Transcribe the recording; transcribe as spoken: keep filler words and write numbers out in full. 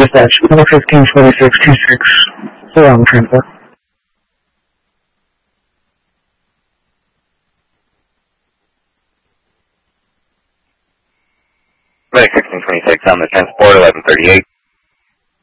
dispatch, four fifteen forty-six two six, four on transport. Medic sixteen twenty-six on the transport, eleven thirty-eight.